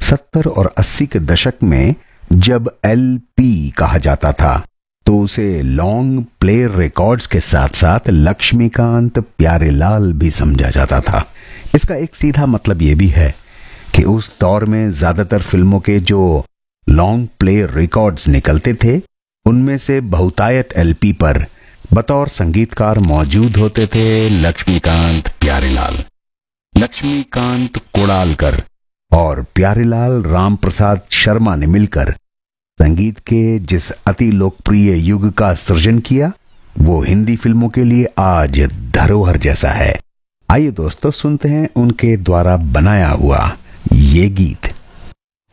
70 और 80 के दशक में जब एलपी कहा जाता था तो उसे लॉन्ग प्ले रिकॉर्ड्स के साथ साथ लक्ष्मीकांत प्यारेलाल भी समझा जाता था। इसका एक सीधा मतलब ये भी है कि उस दौर में ज्यादातर फिल्मों के जो लॉन्ग प्ले रिकॉर्ड्स निकलते थे उनमें से बहुतायत एलपी पर बतौर संगीतकार मौजूद होते थे लक्ष्मीकांत प्यारेलाल, लक्ष्मीकांत कोड़ालकर और प्यारेलाल राम प्रसाद शर्मा ने मिलकर संगीत के जिस अति लोकप्रिय युग का सृजन किया वो हिंदी फिल्मों के लिए आज धरोहर जैसा है। आइए दोस्तों सुनते हैं उनके द्वारा बनाया हुआ ये गीत।